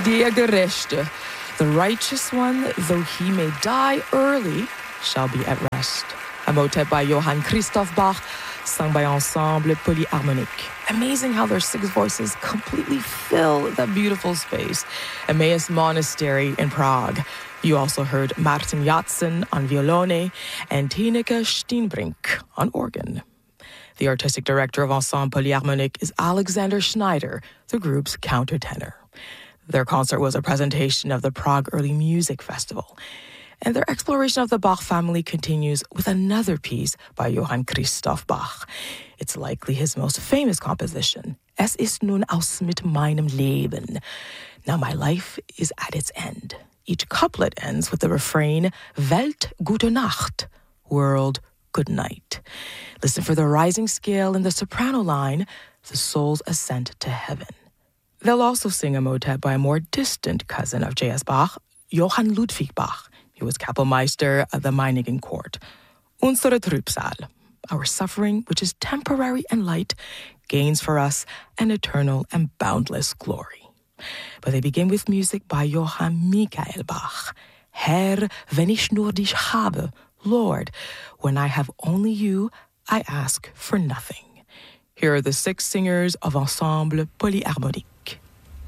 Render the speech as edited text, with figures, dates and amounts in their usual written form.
Der Gerechte. The righteous one, though he may die early, shall be at rest. A motet by Johann Christoph Bach, sung by Ensemble Polyharmonique. Amazing how their 6 voices completely fill that beautiful space. Emmaus Monastery in Prague. You also heard Martin Jatzen on violone and Tineke Steenbrink on organ. The artistic director of Ensemble Polyharmonique is Alexander Schneider, the group's countertenor. Their concert was a presentation of the Prague Early Music Festival. And their exploration of the Bach family continues with another piece by Johann Christoph Bach. It's likely his most famous composition, Es ist nun aus mit meinem Leben. Now my life is at its end. Each couplet ends with the refrain, Welt, gute Nacht, world, good night. Listen for the rising scale in the soprano line, the soul's ascent to heaven. They'll also sing a motet by a more distant cousin of J.S. Bach, Johann Ludwig Bach. He was Kapellmeister at the Meiningen court. Unsere Trübsal, our suffering, which is temporary and light, gains for us an eternal and boundless glory. But they begin with music by Johann Michael Bach. Herr, wenn ich nur dich habe, Lord, when I have only you, I ask for nothing. Here are the 6 singers of Ensemble Polyharmonique.